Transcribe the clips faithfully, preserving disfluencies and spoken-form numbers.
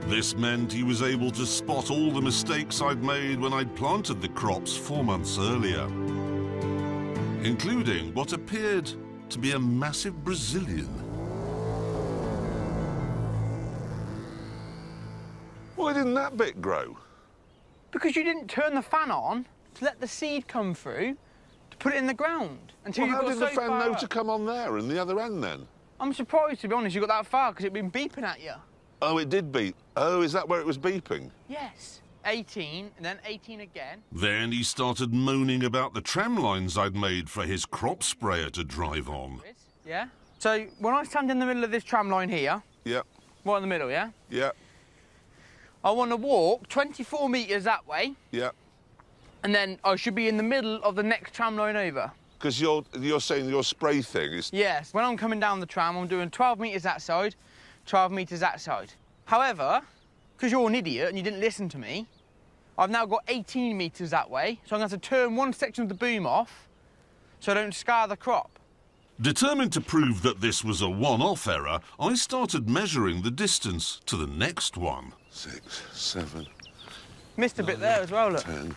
This meant he was able to spot all the mistakes I'd made when I'd planted the crops four months earlier, including what appeared to be a massive Brazilian. Why didn't that bit grow? Because you didn't turn the fan on to let the seed come through to put it in the ground until Well, you how got did so the fan far know up. to come on there and the other end then? I'm surprised, to be honest, you got that far because it'd been beeping at you. Oh, it did beep. Oh, is that where it was beeping? Yes. eighteen, and then eighteen again. Then he started moaning about the tram lines I'd made for his crop sprayer to drive on. Yeah? So, when I stand in the middle of this tram line here... Yep. Right in the middle, yeah? Yep. I want to walk twenty-four metres that way. Yep. And then I should be in the middle of the next tram line over. Because you're, you're saying your spray thing is... Yes. When I'm coming down the tram, I'm doing twelve metres that side, twelve metres that side. However, because you're an idiot and you didn't listen to me, I've now got eighteen metres that way, so I'm going to have to turn one section of the boom off so I don't scar the crop. Determined to prove that this was a one-off error, I started measuring the distance to the next one. Six, seven... Missed a nine, bit there as well, look. ten,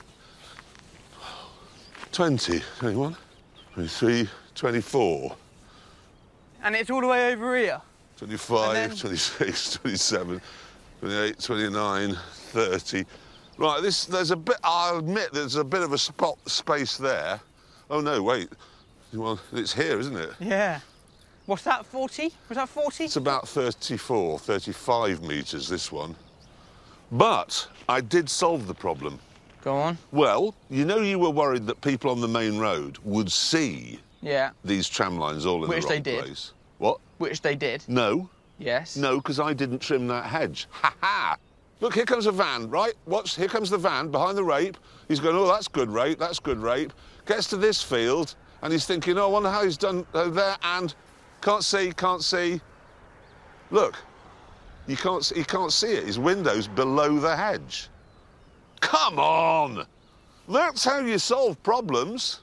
twenty, twenty-one, twenty-three, twenty-four. And it's all the way over here. twenty-five, then... twenty-six, twenty-seven, twenty-eight, twenty-nine, thirty. Right, this, there's a bit, I'll admit there's a bit of a spot space there. Oh, no, wait. Well, it's here, isn't it? Yeah. What's that, forty? Was that forty? It's about thirty-four, thirty-five metres, this one. But I did solve the problem. Go on. Well, you know you were worried that people on the main road would see Yeah. these tram lines all in Which the they wrong did. place. What? Which they did. No. Yes. No, because I didn't trim that hedge. Ha ha! Look, here comes a van, right? Watch, here comes the van behind the rape. He's going, oh, that's good rape, that's good rape. Gets to this field, and he's thinking, oh, I wonder how he's done uh, there, and can't see, can't see. Look, you can't, he can't see it. His window's below the hedge. Come on! That's how you solve problems.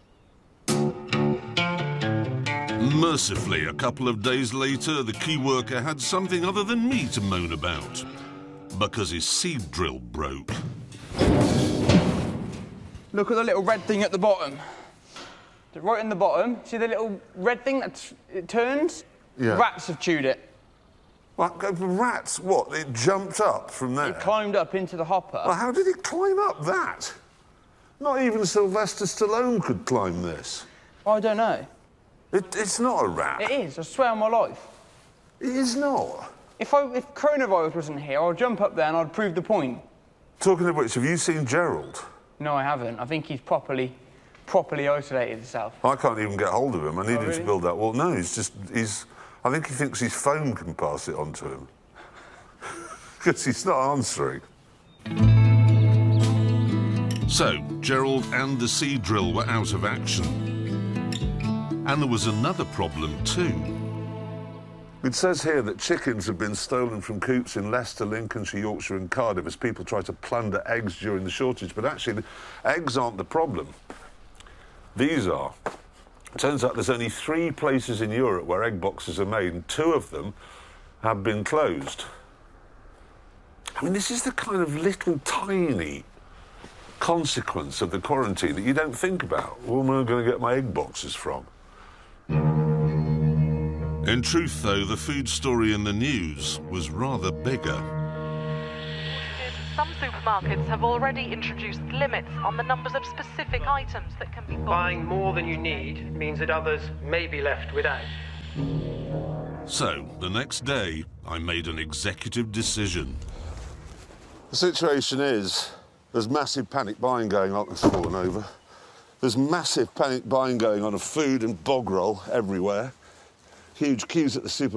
Mercifully, a couple of days later, the key worker had something other than me to moan about, because his seed drill broke. Look at the little red thing at the bottom. Right in the bottom, see the little red thing that it turns? Yeah. Rats have chewed it. What, the rats, what, it jumped up from there? It climbed up into the hopper. Well, how did it climb up that? Not even Sylvester Stallone could climb this. I don't know. It, it's not a rat. It is, I swear on my life. It is not. If, I, if coronavirus wasn't here, I'd jump up there and I'd prove the point. Talking of which, have you seen Gerald? No, I haven't. I think he's properly, properly isolated himself. I can't even get hold of him. I need Oh, him really? to build that wall. No, he's just, he's... I think he thinks his phone can pass it on to him. Because he's not answering. So, Gerald and the seed drill were out of action. And there was another problem too. It says here that chickens have been stolen from coops in Leicester, Lincolnshire, Yorkshire and Cardiff as people try to plunder eggs during the shortage. But actually, eggs aren't the problem. These are. It turns out there's only three places in Europe where egg boxes are made, and two of them have been closed. I mean, this is the kind of little tiny consequence of the quarantine that you don't think about. Where am I going to get my egg boxes from? In truth, though, the food story in the news was rather bigger. Some supermarkets have already introduced limits on the numbers of specific items that can be bought. Buying more than you need means that others may be left without. So, the next day, I made an executive decision. The situation is, there's massive panic buying going on. It's fallen over. There's massive panic buying going on of food and bog roll everywhere. Huge queues at the supermarket.